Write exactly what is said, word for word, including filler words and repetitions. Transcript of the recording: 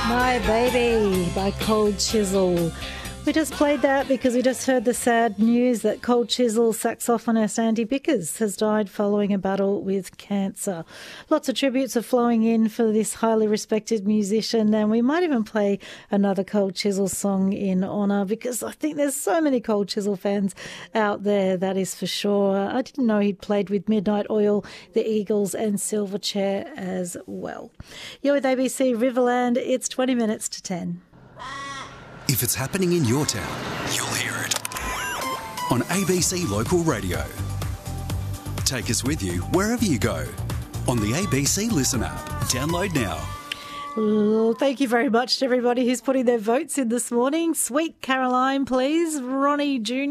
My Baby by Cold Chisel. We just played that because we just heard the sad news that Cold Chisel saxophonist Andy Bickers has died following a battle with cancer. Lots of tributes are flowing in for this highly respected musician, and we might even play another Cold Chisel song in honour because I think there's so many Cold Chisel fans out there, that is for sure. I didn't know he'd played with Midnight Oil, the Eagles and Silverchair as well. You're with A B C Riverland. It's twenty minutes to ten. If it's happening in your town, you'll hear it on A B C Local Radio. Take us with you wherever you go on the A B C Listen app. Download now. Oh, thank you very much to everybody who's putting their votes in this morning. Sweet Caroline, please. Ronnie Junior